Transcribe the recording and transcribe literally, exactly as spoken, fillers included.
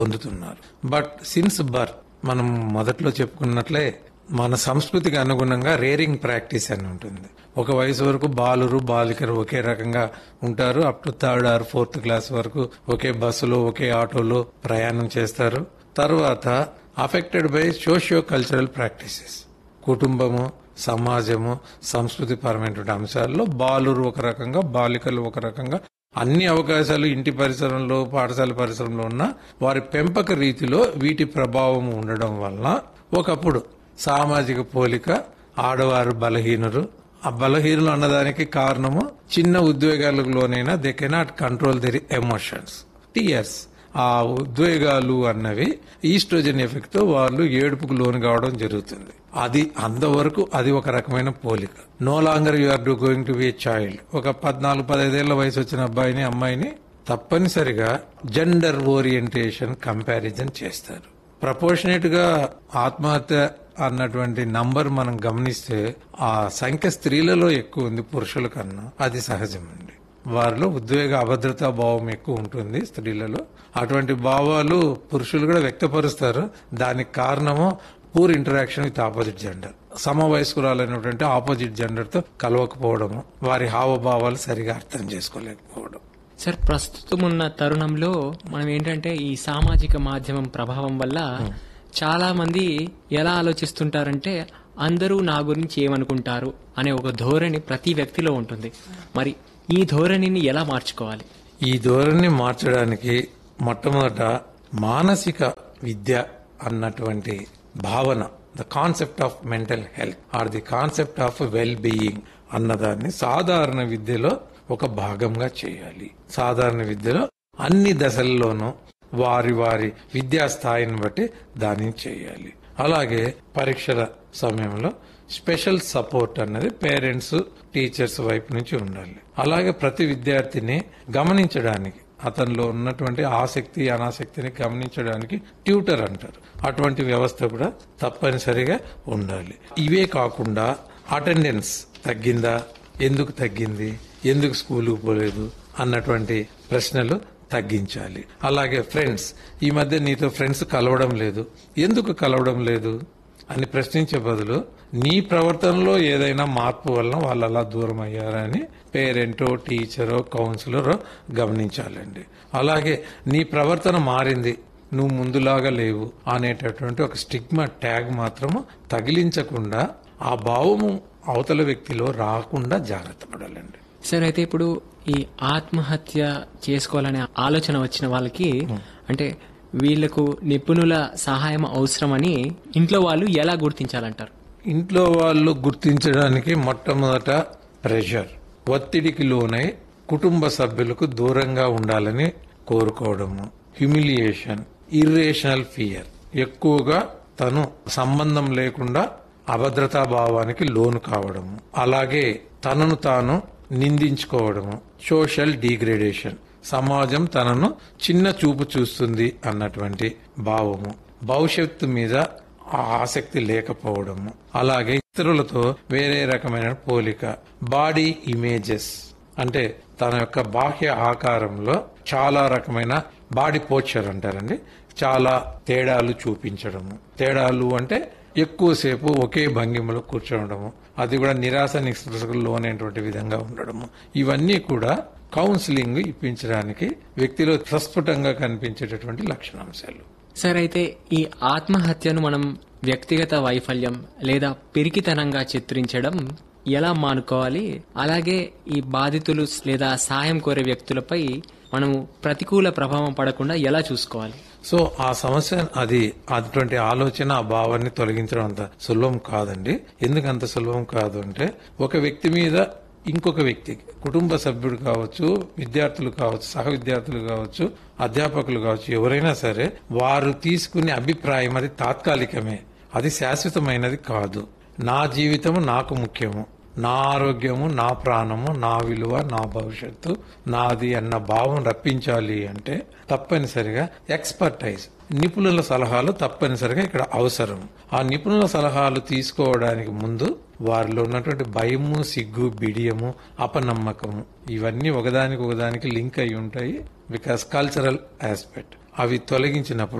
పొందుతున్నారు. But since birth మనం మొదట్లో చెప్పుకున్నట్లే మన సంస్కృతికి అనుగుణంగా రేరింగ్ ప్రాక్టీస్ అని ఉంటుంది. ఒక వయసు వరకు బాలురు బాలికలు ఒకే రకంగా ఉంటారు. Up to third or fourth class వరకు ఒకే బస్సులో ఒకే ఆటోలో ప్రయాణం చేస్తారు. తర్వాత affected by socio cultural practices, కుటుంబము, సమాజము, సంస్కృతి పరమైనటువంటి అంశాల్లో బాలురు ఒక రకంగా బాలికలు ఒక రకంగా అన్ని అవకాశాలు ఇంటి పరిసరంలో పాఠశాల పరిసరంలో ఉన్న వారి పెంపక రీతిలో వీటి ప్రభావం ఉండడం వలన ఒకప్పుడు సామాజిక పోలిక, ఆడవారు బలహీనులు, ఆ బలహీనులు అన్నదానికి కారణము చిన్న ఉద్వేగాలకు లోనైనా they cannot control there emotions, tears. ఆ ఉద్వేగాలు అన్నవి ఈస్ట్రోజన్ ఎఫెక్ట్ తో వాళ్ళు ఏడుపుకు లోను కావడం జరుగుతుంది. అది అంతవరకు అది ఒక రకమైన పోలిక. No longer you are going to be a child. ఒక పద్నాలుగు పదైదేళ్ల వయసు వచ్చిన అబ్బాయిని అమ్మాయిని తప్పనిసరిగా జెండర్ ఓరియంటేషన్ కంపారిజన్ చేస్తారు. ప్రపోర్షనేట్ గా ఆత్మహత్య అన్నటువంటి నంబర్ మనం గమనిస్తే ఆ సంఖ్య స్త్రీలలో ఎక్కువ ఉంది పురుషుల కన్నా. అది సహజమండి. వారిలో ఉద్వేగ అభద్రతా భావం ఎక్కువ ఉంటుంది స్త్రీలలో. అటువంటి భావాలు పురుషులు కూడా వ్యక్తపరుస్తారు. దానికి కారణము poor interaction with opposite gender. సమవయస్కురాలైనటువంటి opposite gender తో కలవకపోవడము, వారి హావభావాలు సరిగా అర్థం చేసుకోలేకపోవడం. సార్, ప్రస్తుతం ఉన్న తరుణంలో మనం ఏంటంటే ఈ సామాజిక మాధ్యమం ప్రభావం వల్ల చాలా మంది ఎలా ఆలోచిస్తుంటారంటే అందరూ నా గురించి ఏమనుకుంటారు అనే ఒక ధోరణి ప్రతి వ్యక్తిలో ఉంటుంది. మరి ఈ ధోరణిని ఎలా మార్చుకోవాలి? ఈ ధోరణిని మార్చడానికి మొట్టమొదట మానసిక విద్య అన్నటువంటి భావన, the concept of mental health or the concept of well being అన్నదాన్ని సాధారణ విద్యలో ఒక భాగంగా చేయాలి. సాధారణ విద్యలో అన్ని దశల్లోనూ వారి వారి విద్యా స్థాయిని బట్టి దానిని చేయాలి. అలాగే పరీక్షల సమయంలో స్పెషల్ సపోర్ట్ అన్నది పేరెంట్స్, టీచర్స్ వైపు నుంచి ఉండాలి. అలాగే ప్రతి విద్యార్థిని గమనించడానికి, అతనిలో ఉన్నటువంటి ఆసక్తి అనాసక్తిని గమనించడానికి ట్యూటర్ అంటారు. అటువంటి వ్యవస్థ కూడా తప్పనిసరిగా ఉండాలి. ఇవే కాకుండా అటెండెన్స్ తగ్గిందా, ఎందుకు తగ్గింది, ఎందుకు స్కూలుకు పోలేదు అన్నటువంటి ప్రశ్నలు తగ్గించాలి. అలాగే ఫ్రెండ్స్, ఈ మధ్య నీతో ఫ్రెండ్స్ కలవడం లేదు, ఎందుకు కలవడం లేదు అని ప్రశ్నించే బదులు నీ ప్రవర్తనలో ఏదైనా మార్పు వలన వాళ్ళు అలా దూరం అయ్యారని పేరెంటో, టీచరో, కౌన్సిలరో గమనించాలండి. అలాగే నీ ప్రవర్తన మారింది, నువ్వు ముందులాగా లేవు అనేటటువంటి ఒక స్టిగ్మా ట్యాగ్ మాత్రము తగిలించకుండా ఆ భావము అవతల వ్యక్తిలో రాకుండా జాగ్రత్త పడాలండి. సార్, అయితే ఇప్పుడు ఈ ఆత్మహత్య చేసుకోవాలనే ఆలోచన వచ్చిన వాళ్ళకి అంటే వీళ్లకు నిపుణుల సహాయం అవసరమని ఇంట్లో వాళ్ళు ఎలా గుర్తించాలంటారు? ఇంట్లో వాళ్ళు గుర్తించడానికి మొట్టమొదట ప్రెషర్, ఒత్తిడికి లోనై కుటుంబ సభ్యులకు దూరంగా ఉండాలని కోరుకోవడము, హ్యూమిలియేషన్, ఇర్రేషనల్ ఫియర్, ఎక్కువగా తను సంబంధం లేకుండా అభద్రతా భావానికి లోను కావడము, అలాగే తనను తాను నిందించుకోవడము, సోషల్ డిగ్రేడేషన్, సమాజం తనను చిన్న చూపు చూస్తుంది అన్నటువంటి భావము, భవిష్యత్తు మీద ఆసక్తి లేకపోవడము, అలాగే ఇతరులతో వేరే రకమైన పోలిక, బాడీ ఇమేజెస్ అంటే తన యొక్క బాహ్య ఆకారంలో చాలా రకమైన బాడీ పోస్చర్ అంటారండి, చాలా తేడాలు చూపించడము. తేడాలు అంటే ఎక్కువసేపు ఒకే భంగిమలో కూర్చోవడము, అది కూడా నిరాశ నిస్పృహకు లోనైనటువంటి విధంగా ఉండడము. ఇవన్నీ కూడా కౌన్సిలింగ్ ఇప్పించడానికి వ్యక్తిలో ప్రస్ఫుటంగా కనిపించేటటువంటి లక్షణాంశాలు. సార్, అయితే ఈ ఆత్మహత్యను మనం వ్యక్తిగత వైఫల్యం లేదా పిరికితనంగా చిత్రించడం ఎలా మానుకోవాలి? అలాగే ఈ బాధితులు లేదా సాయం కోరే వ్యక్తులపై మనము ప్రతికూల ప్రభావం పడకుండా ఎలా చూసుకోవాలి? సో ఆ సమస్య అది అటువంటి ఆలోచన, ఆ భావాన్ని తొలగించడం అంత సులభం కాదండి. ఎందుకు అంత సులభం కాదు అంటే ఒక వ్యక్తి మీద ఇంకొక వ్యక్తికి, కుటుంబ సభ్యుడు కావచ్చు, విద్యార్థులు కావచ్చు, సహ విద్యార్థులు కావచ్చు, అధ్యాపకులు కావచ్చు, ఎవరైనా సరే వారు తీసుకునే అభిప్రాయం అది తాత్కాలికమే, అది శాశ్వతమైనది కాదు. నా జీవితము నాకు ముఖ్యము, నా ఆరోగ్యము, నా ప్రాణము, నా విలువ, నా భవిష్యత్తు నాది అన్న భావం రప్పించాలి అంటే తప్పనిసరిగా ఎక్స్పర్టైజ్, నిపుణుల సలహాలు తప్పనిసరిగా ఇక్కడ అవసరం. ఆ నిపుణుల సలహాలు తీసుకోవడానికి ముందు వారిలో ఉన్నటువంటి భయము, సిగ్గు, బిడియము, అపనమ్మకము ఇవన్నీ ఒకదానికి ఒకదానికి లింక్ అయి ఉంటాయి. బికాస్ కల్చరల్ ఆస్పెక్ట్ అవి తొలగించినప్పుడు